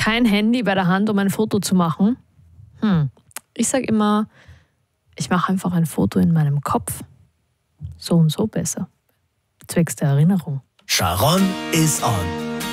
kein Handy bei der Hand, um ein Foto zu machen? Ich sage immer, ich mache einfach ein Foto in meinem Kopf. So und so besser. Zwecks der Erinnerung. Sharon is on.